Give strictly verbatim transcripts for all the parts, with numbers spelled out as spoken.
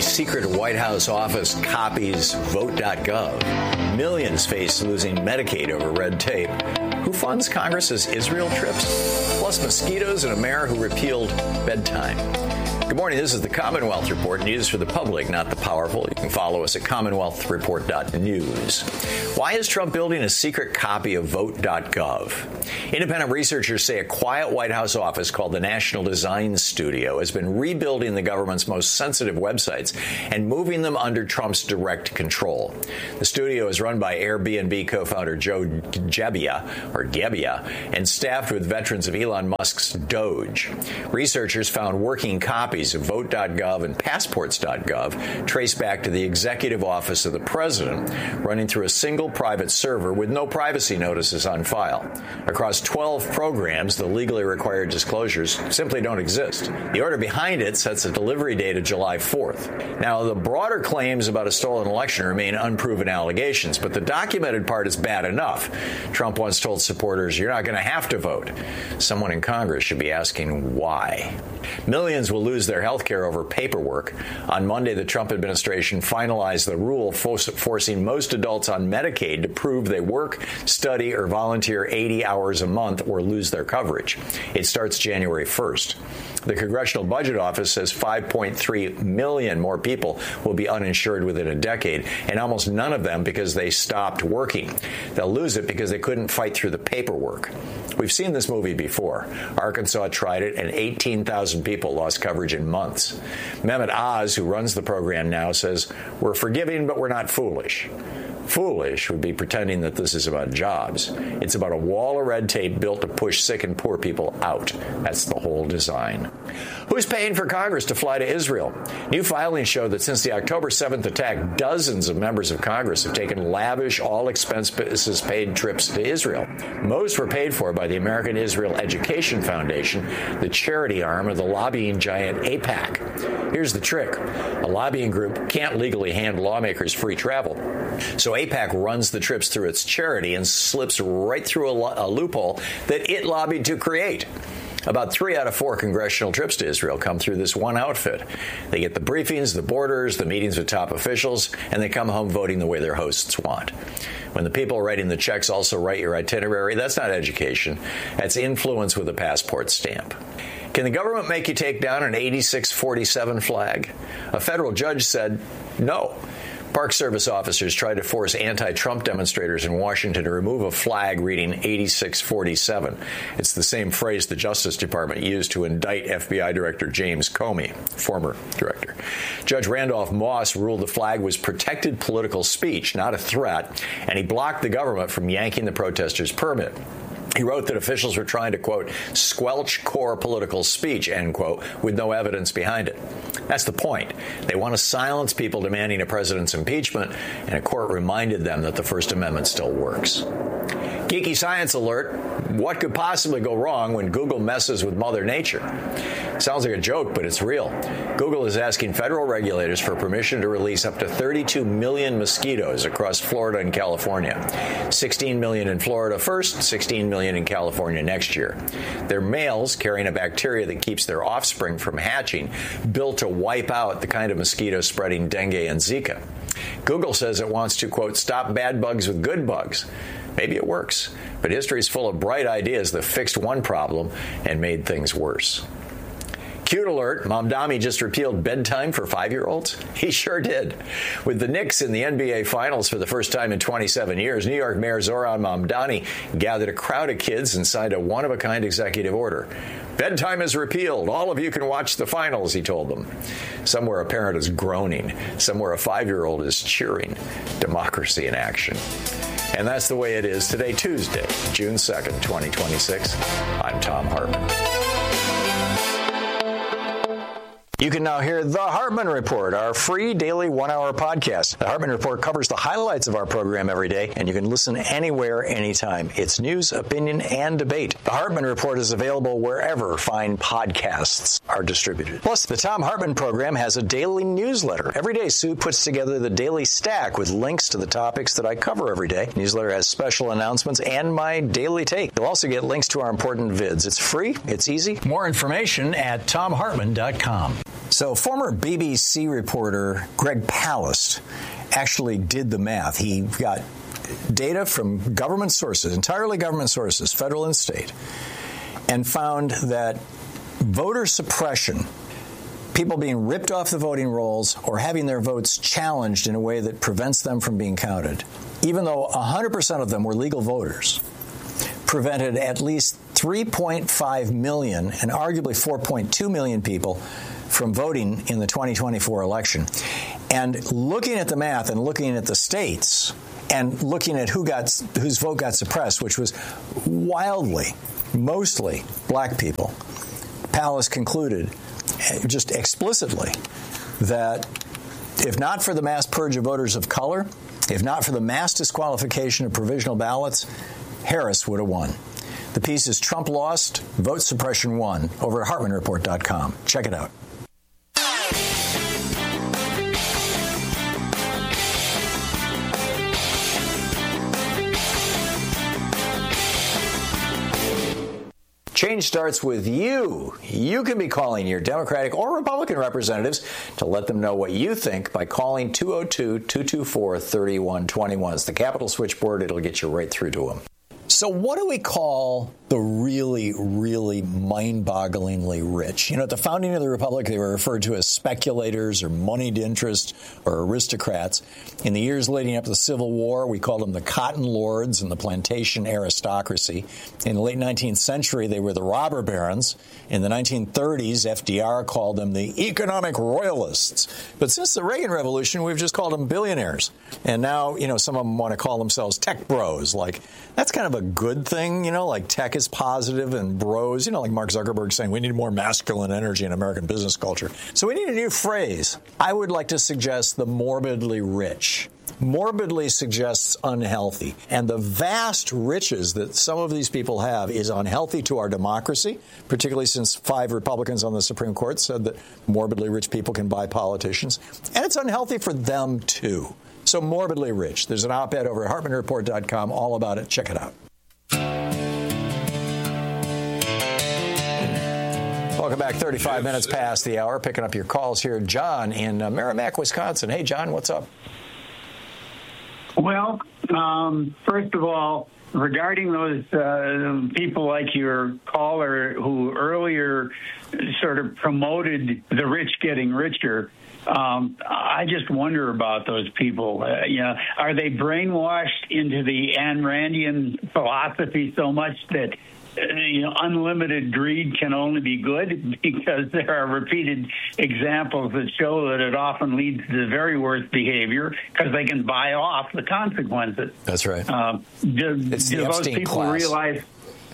secret White House office copies vote dot gov. Millions face losing Medicaid over red tape. Who funds Congress's Israel trips? Plus mosquitoes and a mayor who repealed bedtime. Good morning. This is the Commonwealth Report, news for the public, not the powerful. You can follow us at commonwealth report dot news. Why is Trump building a secret copy of vote dot gov? Independent researchers say a quiet White House office called the National Design Studio has been rebuilding the government's most sensitive websites and moving them under Trump's direct control. The studio is run by Airbnb co-founder Joe Gebbia, or Gebbia, and staffed with veterans of Elon Musk's Doge. Researchers found working copies of vote dot gov and passports dot gov trace back to the executive office of the president, running through a single private server with no privacy notices on file. Across twelve programs, the legally required disclosures simply don't exist. The order behind it sets a delivery date of July fourth. Now, the broader claims about a stolen election remain unproven allegations, but the documented part is bad enough. Trump once told supporters, "You're not going to have to vote." Someone in Congress should be asking why. Millions will lose their health care over paperwork. On Monday, the Trump administration finalized the rule forcing most adults on Medicaid to prove they work, study, or volunteer eighty hours a month or lose their coverage. It starts January first. The Congressional Budget Office says five point three million more people will be uninsured within a decade, and almost none of them because they stopped working. They'll lose it because they couldn't fight through the paperwork. We've seen this movie before. Arkansas tried it, and eighteen thousand people lost coverage in months. Mehmet Oz, who runs the program now, says, "We're forgiving, but we're not foolish." Foolish would be pretending that this is about jobs. It's about a wall of red tape built to push sick and poor people out. That's the whole design. Who's paying for Congress to fly to Israel? New filings show that since the October seventh attack, dozens of members of Congress have taken lavish, all-expenses-paid trips to Israel. Most were paid for by the American Israel Education Foundation, the charity arm of the lobbying giant AIPAC. Here's the trick. A lobbying group can't legally hand lawmakers free travel. So AIPAC runs the trips through its charity and slips right through a, lo- a loophole that it lobbied to create. About three out of four congressional trips to Israel come through this one outfit. They get the briefings, the borders, the meetings with top officials, and they come home voting the way their hosts want. When the people writing the checks also write your itinerary, that's not education. That's influence with a passport stamp. Can the government make you take down an eighty-six forty-seven flag? A federal judge said no. Park Service officers tried to force anti-Trump demonstrators in Washington to remove a flag reading eighty-six forty-seven. It's the same phrase the Justice Department used to indict F B I Director James Comey, former director. Judge Randolph Moss ruled the flag was protected political speech, not a threat, and he blocked the government from yanking the protesters' permit. He wrote that officials were trying to, quote, squelch core political speech, end quote, with no evidence behind it. That's the point. They want to silence people demanding a president's impeachment, and a court reminded them that the First Amendment still works. Geeky science alert. What could possibly go wrong when Google messes with Mother Nature? Sounds like a joke, but it's real. Google is asking federal regulators for permission to release up to thirty-two million mosquitoes across Florida and California. sixteen million in Florida first, sixteen million in California next year. They're males carrying a bacteria that keeps their offspring from hatching, built to wipe out the kind of mosquito spreading dengue and Zika. Google says it wants to, quote, stop bad bugs with good bugs. Maybe it works, but history is full of bright ideas that fixed one problem and made things worse. Cute alert, Mamdani just repealed bedtime for five-year-olds? He sure did. With the Knicks in the N B A Finals for the first time in twenty-seven years, New York Mayor Zoran Mamdani gathered a crowd of kids and signed a one-of-a-kind executive order. Bedtime is repealed. All of you can watch the finals, he told them. Somewhere a parent is groaning. Somewhere a five-year-old is cheering. Democracy in action. And that's the way it is today, Tuesday, June second, twenty twenty-six. I'm Thom Hartmann. You can now hear The Hartmann Report, our free daily one-hour podcast. The Hartmann Report covers the highlights of our program every day, and you can listen anywhere, anytime. It's news, opinion, and debate. The Hartmann Report is available wherever fine podcasts are distributed. Plus, the Thom Hartmann program has a daily newsletter. Every day, Sue puts together the daily stack with links to the topics that I cover every day. The newsletter has special announcements and my daily take. You'll also get links to our important vids. It's free. It's easy. More information at thom hartmann dot com. So former B B C reporter Greg Palast actually did the math. He got data from government sources, entirely government sources, federal and state, and found that voter suppression, people being ripped off the voting rolls or having their votes challenged in a way that prevents them from being counted, even though one hundred percent of them were legal voters, prevented at least three point five million and arguably four point two million people from voting in the twenty twenty-four election. And looking at the math and looking at the states and looking at who got whose vote got suppressed, which was wildly, mostly black people, Palast concluded just explicitly that if not for the mass purge of voters of color, if not for the mass disqualification of provisional ballots, Harris would have won. The piece is Trump Lost, Vote Suppression Won, over at Hartman Report dot com. Check it out. Change starts with you. You can be calling your Democratic or Republican representatives to let them know what you think by calling two oh two, two two four, three one two one. It's the Capitol switchboard. It'll get you right through to them. So what do we call the really, really mind-bogglingly rich? You know, at the founding of the Republic, they were referred to as speculators or moneyed interest or aristocrats. In the years leading up to the Civil War, we called them the cotton lords and the plantation aristocracy. In the late nineteenth century, they were the robber barons. In the nineteen thirties, F D R called them the economic royalists. But since the Reagan Revolution, we've just called them billionaires. And now, you know, some of them want to call themselves tech bros. Like, that's kind of a good thing, you know, like tech is positive and bros, you know, like Mark Zuckerberg saying we need more masculine energy in American business culture. So we need a new phrase. I would like to suggest the morbidly rich. Morbidly suggests unhealthy. And the vast riches that some of these people have is unhealthy to our democracy, particularly since five Republicans on the Supreme Court said that morbidly rich people can buy politicians. And it's unhealthy for them, too. So morbidly rich. There's an op-ed over at Hartman Report dot com all about it. Check it out. Welcome back. thirty-five minutes past the hour. Picking up your calls here. John in uh, Merrimack, Wisconsin. Hey, John, what's up? Well, um, first of all, regarding those uh, people like your caller who earlier sort of promoted the rich getting richer, um, I just wonder about those people. Uh, you know, are they brainwashed into the Ayn Randian philosophy so much that Uh, you know, unlimited greed can only be good? Because there are repeated examples that show that it often leads to the very worst behavior because they can buy off the consequences. That's right. Um, do, it's the do those Epstein people class. realize?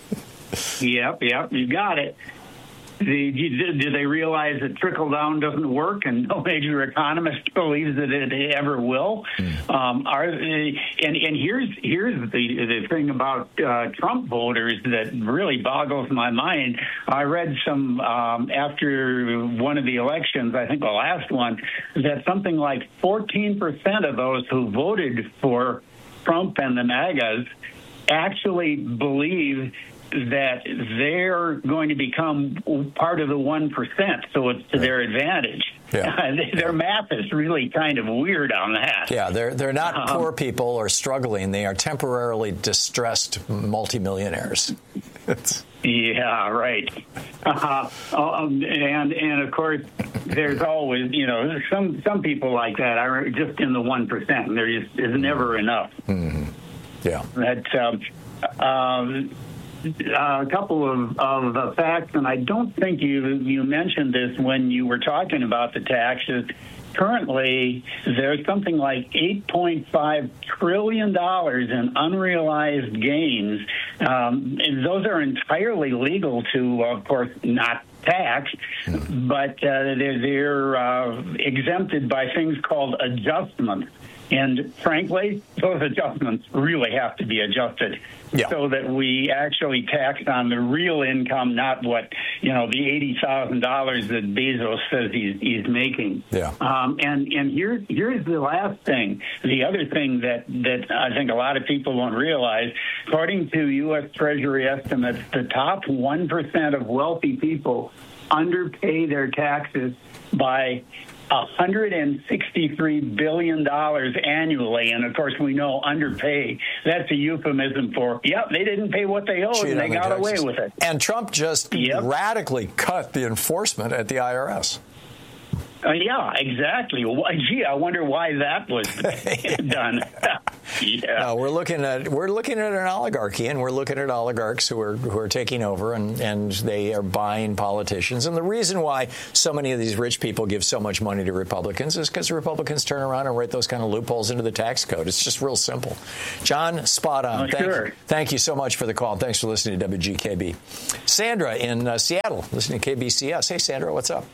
Yep, yep, you got it. Do, do they realize that trickle down doesn't work, and no major economist believes that it ever will? Mm. Um, are and and here's here's the the thing about uh, Trump voters that really boggles my mind. I read some um, after one of the elections, I think the last one, that something like fourteen percent of those who voted for Trump and the MAGAs actually believe that they're going to become part of the one percent, so it's to their advantage. Yeah. Their math is really kind of weird on that. Yeah, they're they're not um, poor people or struggling. They are temporarily distressed multimillionaires. Yeah, right. Uh, um, and and of course, there's always, you know, some some people like that are just in the one percent, and there is, is never enough. Mm-hmm. Yeah. That. Um, um, Uh, a couple of, of uh, facts, and I don't think you you mentioned this when you were talking about the taxes. Currently, there's something like eight point five trillion dollars in unrealized gains. Um, and those are entirely legal to, of course, not tax, but uh, they're, they're uh, exempted by things called adjustments. And frankly, those adjustments really have to be adjusted yeah. so that we actually tax on the real income, not what, you know, the eighty thousand dollars that Bezos says he's, he's making. Yeah. Um, and and here, here's the last thing. The other thing that, that I think a lot of people won't realize, according to U S Treasury estimates, the top one percent of wealthy people underpay their taxes by one hundred sixty-three billion dollars annually. And, of course, we know underpay. That's a euphemism for, yep, they didn't pay what they owed, Cheat and they got taxes. away with it. And Trump just yep. radically cut the enforcement at the I R S. Uh, yeah, exactly. Well, gee, I wonder why that was done. yeah. No, we're looking at we're looking at an oligarchy, and we're looking at oligarchs who are who are taking over, and, and they are buying politicians. And the reason why so many of these rich people give so much money to Republicans is because Republicans turn around and write those kind of loopholes into the tax code. It's just real simple. John, spot on. Oh, thank, sure. you, thank you so much for the call. Thanks for listening to W G K B. Sandra in uh, Seattle, listening to K B C S. Hey, Sandra, what's up?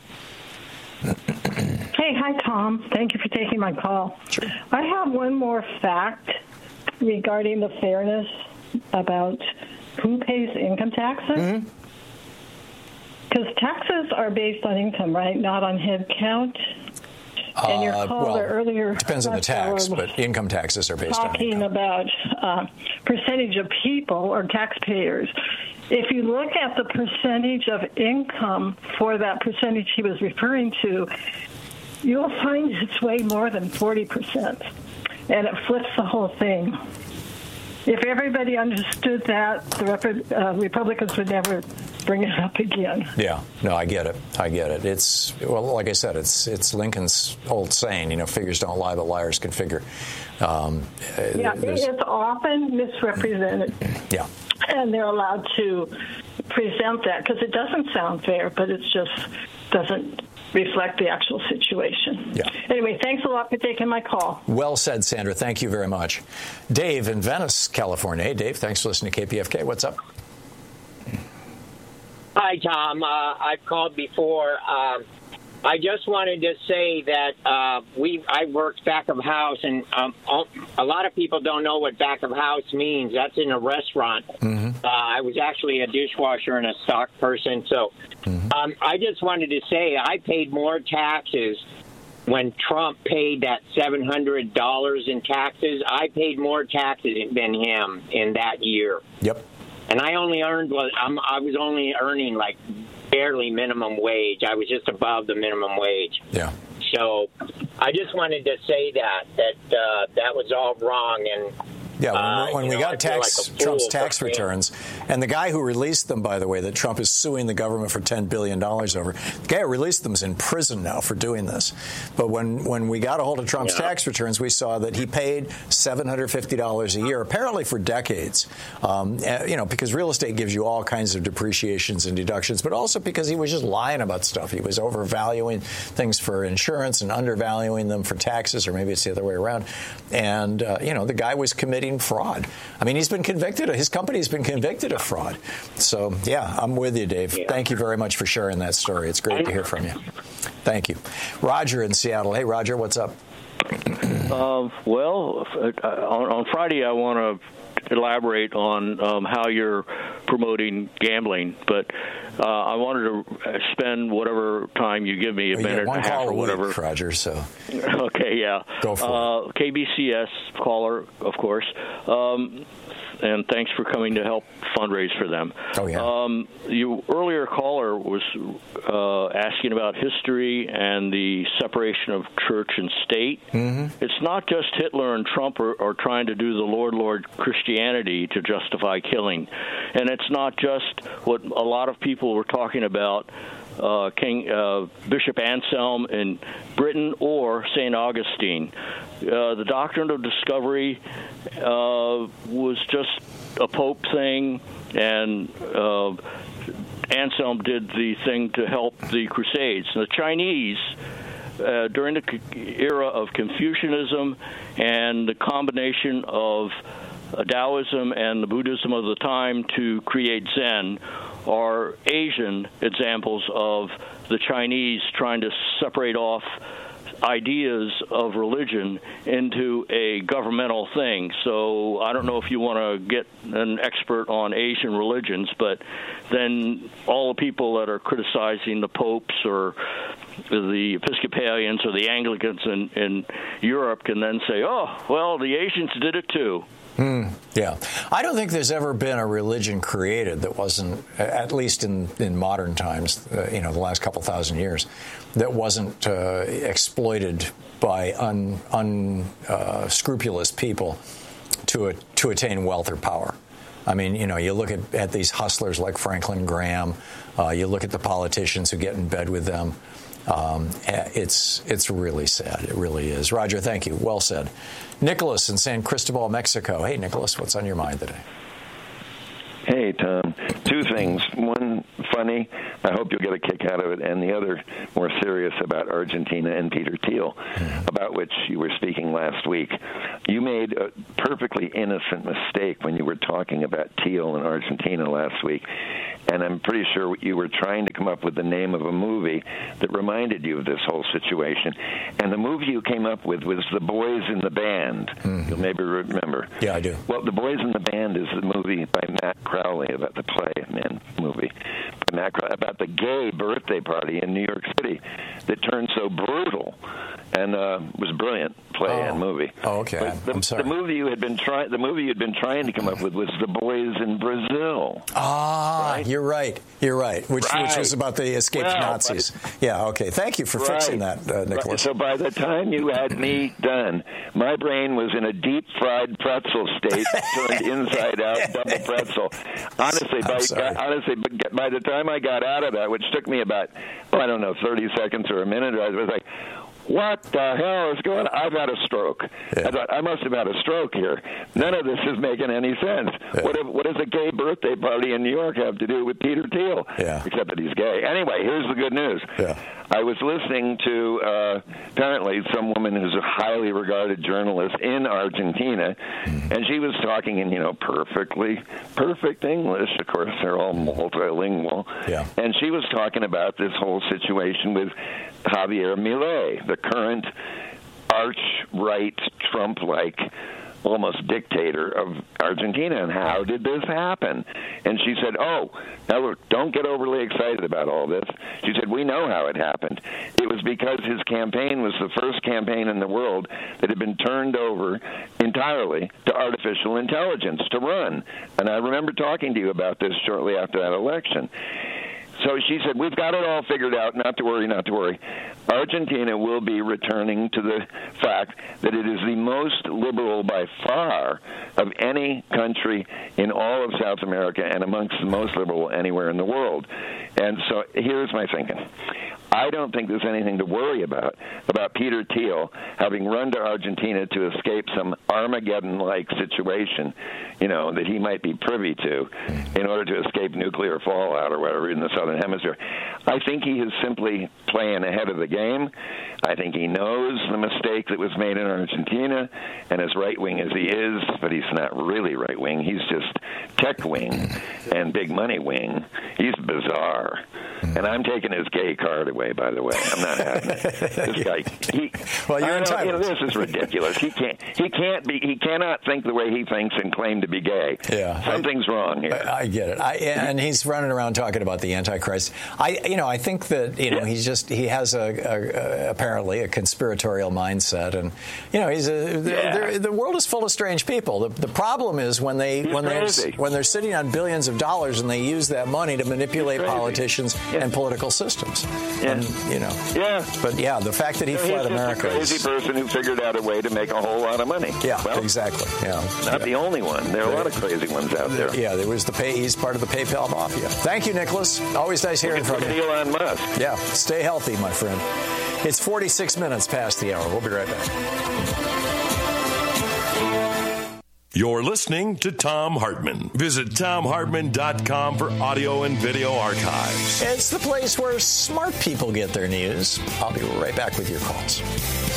Hey, hi, Tom. Thank you for taking my call. Sure. I have one more fact regarding the fairness about who pays income taxes. Because mm-hmm. taxes are based on income, right? Not on head count. Uh, and your caller well, earlier depends on the tax, but income taxes are based on income. Talking about uh, percentage of people or taxpayers. If you look at the percentage of income for that percentage he was referring to, you'll find it's way more than forty percent, and it flips the whole thing. If everybody understood that, the uh, Republicans would never bring it up again. Yeah, no, I get it. I get it. It's, well, like I said, it's it's Lincoln's old saying, you know, figures don't lie, but liars can figure. Um, yeah, it's often misrepresented. Yeah. And they're allowed to present that because it doesn't sound fair, but it just doesn't reflect the actual situation. Yeah. Anyway, thanks a lot for taking my call. Well said, Sandra. Thank you very much. Dave in Venice, California. Hey, Dave, thanks for listening to K P F K. What's up? Hi, Tom. Uh, I've called before. Um, I just wanted to say that uh, we I worked back of house, and um, a lot of people don't know what back of house means. That's in a restaurant. Mm-hmm. Uh, I was actually a dishwasher and a stock person. So mm-hmm. um, I just wanted to say I paid more taxes when Trump paid that seven hundred dollars in taxes. I paid more taxes than him in that year. Yep. And I only earned, well, I'm, I was only earning like barely minimum wage. I was just above the minimum wage. Yeah. So I just wanted to say that, that uh, that was all wrong. And Yeah, when, uh, when we know, got tax like Trump's tax returns, and the guy who released them, by the way, that Trump is suing the government for ten billion dollars over, the guy who released them is in prison now for doing this. But when, when we got a hold of Trump's yeah. tax returns, we saw that he paid seven hundred fifty dollars a year, apparently for decades, um, you know, because real estate gives you all kinds of depreciations and deductions, but also because he was just lying about stuff. He was overvaluing things for insurance and undervaluing them for taxes, or maybe it's the other way around. And, uh, you know, the guy was committing fraud. I mean, he's been convicted. His company's been convicted of fraud. So, yeah, I'm with you, Dave. Yeah. Thank you very much for sharing that story. It's great to hear from you. Thank you. Roger in Seattle. Hey, Roger, what's up? Uh, well, uh, on, on Friday, I want to elaborate on um, how you're promoting gambling, but uh, I wanted to spend whatever time you give me, a well, minute and a half or whatever. Week, Roger, so. Okay, yeah. Go for uh, it. K B C S caller, of course. Um, and thanks for coming to help fundraise for them. Oh, yeah. Um, you earlier caller was uh, asking about history and the separation of church and state. Mm-hmm. It's not just Hitler and Trump are, are trying to do the Lord, Lord Christianity to justify killing. And it's not just what a lot of people were talking about, uh, King uh, Bishop Anselm in Britain or Saint Augustine. Uh, the doctrine of discovery uh, was just a Pope thing, and uh, Anselm did the thing to help the Crusades. The Chinese, uh, during the era of Confucianism and the combination of Taoism and the Buddhism of the time to create Zen, are Asian examples of the Chinese trying to separate off ideas of religion into a governmental thing. So I don't know if you want to get an expert on Asian religions, but then all the people that are criticizing the popes or the Episcopalians or the Anglicans in, in Europe can then say, oh, well, the Asians did it too. Mm, yeah. I don't think there's ever been a religion created that wasn't, at least in, in modern times, uh, you know, the last couple thousand years, that wasn't uh, exploited by un, unscrupulous uh, people to, a, to attain wealth or power. I mean, you know, you look at, at these hustlers like Franklin Graham, uh, you look at the politicians who get in bed with them. Um, it's it's really sad. It really is. Roger, thank you. Well said. Nicholas in San Cristobal, Mexico. Hey, Nicholas, what's on your mind today? Hey, Tom. Two things. One, funny. I hope you'll get a kick out of it. And the other, more serious, about Argentina and Peter Thiel, mm-hmm. about which you were speaking last week. You made a perfectly innocent mistake when you were talking about Thiel and Argentina last week. And I'm pretty sure you were trying to come up with the name of a movie that reminded you of this whole situation. And the movie you came up with was The Boys in the Band. Mm-hmm. You'll maybe remember. Yeah, I do. Well, The Boys in the Band is the movie by Matt Crowley, about the play and movie by Matt Crowley, about the gay birthday party in New York City that turned so brutal and uh, was brilliant play oh. and movie. Oh, okay. But the, I'm sorry. The movie you had been trying, the movie you'd been trying to come up with was The Boys in Brazil. Ah, right? You're right. You're right. Which right. which was about the escaped well, Nazis. But, yeah. Okay. Thank you for right. fixing that, uh, Nicholas. Right. So by the time you had me done, my brain was in a deep fried pretzel state, turned inside out, double pretzel. Honestly, by, honestly, by the time I got out of that, which took me about, oh, I don't know, thirty seconds or a minute, I was like, what the hell is going on? I've had a stroke. Yeah. I thought, I must have had a stroke here. None of this is making any sense. Yeah. What, if, what does a gay birthday party in New York have to do with Peter Thiel? Yeah. Except that he's gay. Anyway, here's the good news. Yeah. I was listening to, uh, apparently, some woman who's a highly regarded journalist in Argentina, mm-hmm. and she was talking in, you know, perfectly, perfect English. Of course, they're all multilingual. Yeah. And she was talking about this whole situation with Javier Milei, the current arch-right, Trump-like, almost dictator of Argentina, and how did this happen? And she said, oh, now look, don't get overly excited about all this. She said, we know how it happened. It was because his campaign was the first campaign in the world that had been turned over entirely to artificial intelligence to run. And I remember talking to you about this shortly after that election. So she said, we've got it all figured out, not to worry, not to worry. Argentina will be returning to the fact that it is the most liberal by far of any country in all of South America and amongst the most liberal anywhere in the world. And so here's my thinking. I don't think there's anything to worry about, about Peter Thiel having run to Argentina to escape some Armageddon-like situation, you know, that he might be privy to in order to escape nuclear fallout or whatever in the Southern Hemisphere. I think he is simply playing ahead of the game. I think he knows the mistake that was made in Argentina, and as right-wing as he is, but he's not really right-wing, he's just tech-wing and big-money wing. He's bizarre. And I'm taking his gay card away, by the way. I'm not having it. This guy, he, well, you're entitled. You know, this is ridiculous. He can't, he can't be, he cannot think the way he thinks and claim to be gay. Yeah, something's I, wrong here. I, I get it. I, and he's running around talking about the Antichrist. I, you know, I think that you know yeah. he's just he has a, a, a apparently a conspiratorial mindset, and you know he's a. Yeah. The world is full of strange people. The, the problem is when they he's when they when they're sitting on billions of dollars and they use that money to manipulate politicians yeah. and political systems. Yeah. And, you know. Yeah. But yeah, the fact that he so fled he's America. He's a crazy is, person who figured out a way to make a whole lot of money. Yeah, well, exactly. Yeah. Not yeah. the only one. There are a lot of crazy ones out there. Yeah, there was the pay. He's part of the PayPal mafia. Thank you, Nicholas. Always nice hearing from you. Elon Musk. Yeah. Stay healthy, my friend. It's forty-six minutes past the hour. We'll be right back. You're listening to Thom Hartmann. Visit Thom Hartmann dot com for audio and video archives. It's the place where smart people get their news. I'll be right back with your calls.